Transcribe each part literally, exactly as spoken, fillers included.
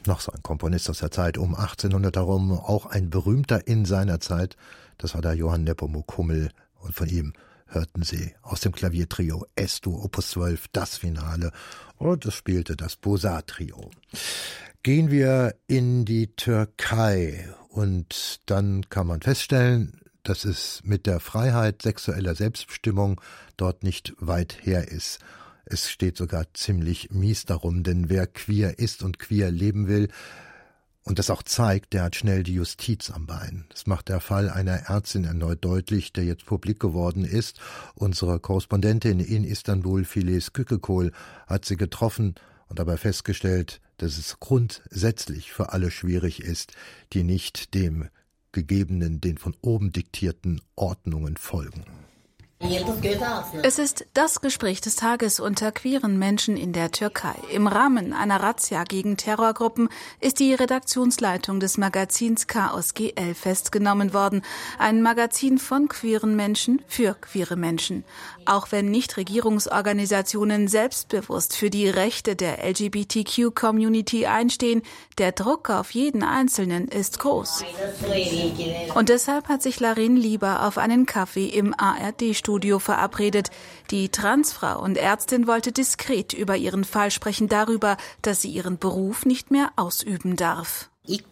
Noch so ein Komponist aus der Zeit um achtzehnhundert herum, auch ein berühmter in seiner Zeit. Das war der Johann Nepomuk Hummel und von ihm hörten Sie aus dem Klaviertrio Es-Dur Opus zwölf das Finale und es spielte das Bosar-Trio. Gehen wir in die Türkei und dann kann man feststellen, dass es mit der Freiheit sexueller Selbstbestimmung dort nicht weit her ist. Es steht sogar ziemlich mies darum, denn wer queer ist und queer leben will und das auch zeigt, der hat schnell die Justiz am Bein. Das macht der Fall einer Ärztin erneut deutlich, der jetzt publik geworden ist. Unsere Korrespondentin in Istanbul, Filiz Kükekol, hat sie getroffen und dabei festgestellt, dass es grundsätzlich für alle schwierig ist, die nicht dem gegebenen, den von oben diktierten Ordnungen folgen. Es ist das Gespräch des Tages unter queeren Menschen in der Türkei. Im Rahmen einer Razzia gegen Terrorgruppen ist die Redaktionsleitung des Magazins Chaos G L festgenommen worden. Ein Magazin von queeren Menschen für queere Menschen. Auch wenn Nichtregierungsorganisationen selbstbewusst für die Rechte der L G B T Q-Community einstehen, der Druck auf jeden Einzelnen ist groß. Und deshalb hat sich Larin lieber auf einen Kaffee im A R D-Studio verabredet. Die Transfrau und Ärztin wollte diskret über ihren Fall sprechen, darüber, dass sie ihren Beruf nicht mehr ausüben darf.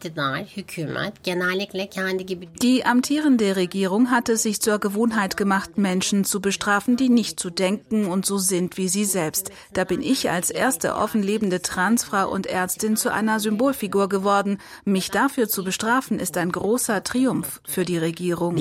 Die amtierende Regierung hat es sich zur Gewohnheit gemacht, Menschen zu bestrafen, die nicht so denken und so sind wie sie selbst. Da bin ich als erste offen lebende Transfrau und Ärztin zu einer Symbolfigur geworden. Mich dafür zu bestrafen, ist ein großer Triumph für die Regierung.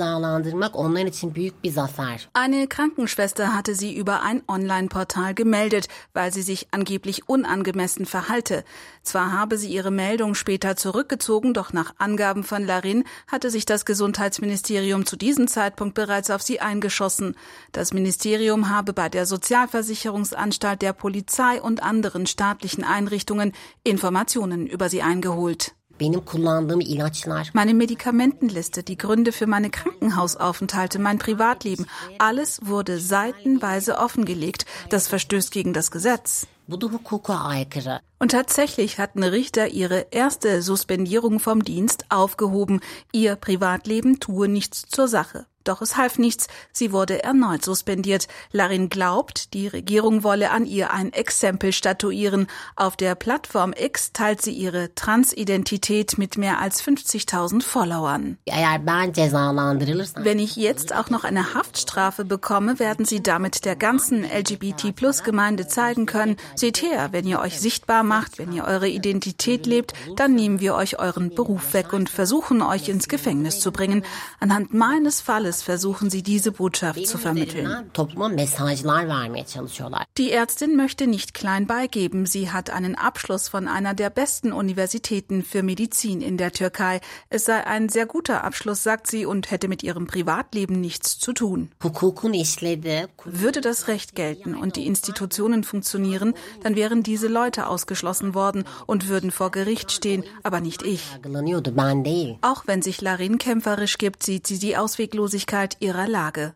Eine Krankenschwester hatte sie über ein Online-Portal gemeldet, weil sie sich angeblich unangemessen verhalte. Zwar habe sie ihre Meldung später zurückgezogen, doch nach Angaben von Larin hatte sich das Gesundheitsministerium zu diesem Zeitpunkt bereits auf sie eingeschossen. Das Ministerium habe bei der Sozialversicherungsanstalt, der Polizei und anderen staatlichen Einrichtungen Informationen über sie eingeholt. Meine Medikamentenliste, die Gründe für meine Krankenhausaufenthalte, mein Privatleben, alles wurde seitenweise offengelegt. Das verstößt gegen das Gesetz. Und tatsächlich hatten Richter ihre erste Suspendierung vom Dienst aufgehoben. Ihr Privatleben tue nichts zur Sache. Doch es half nichts, sie wurde erneut suspendiert. Larin glaubt, die Regierung wolle an ihr ein Exempel statuieren. Auf der Plattform X teilt sie ihre Transidentität mit mehr als fünfzigtausend Followern. Wenn ich jetzt auch noch eine Haftstrafe bekomme, werden sie damit der ganzen L G B T Plus Gemeinde zeigen können, seht her, wenn ihr euch sichtbar macht, wenn ihr eure Identität lebt, dann nehmen wir euch euren Beruf weg und versuchen, euch ins Gefängnis zu bringen. Anhand meines Falles versuchen sie, diese Botschaft zu vermitteln. Die Ärztin möchte nicht klein beigeben. Sie hat einen Abschluss von einer der besten Universitäten für Medizin in der Türkei. Es sei ein sehr guter Abschluss, sagt sie, und hätte mit ihrem Privatleben nichts zu tun. Würde das Recht gelten und die Institutionen funktionieren, dann wären diese Leute ausgeschlossen worden und würden vor Gericht stehen, aber nicht ich. Auch wenn sich Larin kämpferisch gibt, sieht sie die Ausweglosigkeit ihrer Lage.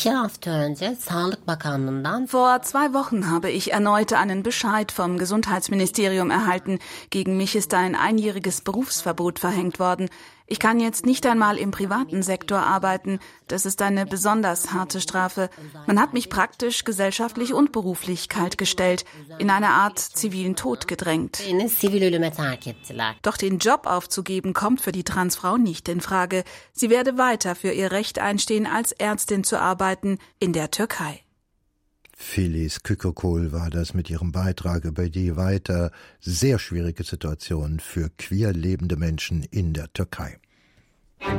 Vor zwei Wochen habe ich erneut einen Bescheid vom Gesundheitsministerium erhalten. Gegen mich ist ein einjähriges Berufsverbot verhängt worden. Ich kann jetzt nicht einmal im privaten Sektor arbeiten. Das ist eine besonders harte Strafe. Man hat mich praktisch, gesellschaftlich und beruflich kaltgestellt, in eine Art zivilen Tod gedrängt. Doch den Job aufzugeben, kommt für die Transfrau nicht in Frage. Sie werde weiter für ihr Recht einstehen, als Ärztin zu arbeiten in der Türkei. Filiz Kükekol war das mit ihrem Beitrag über die weiter sehr schwierige Situation für queer lebende Menschen in der Türkei.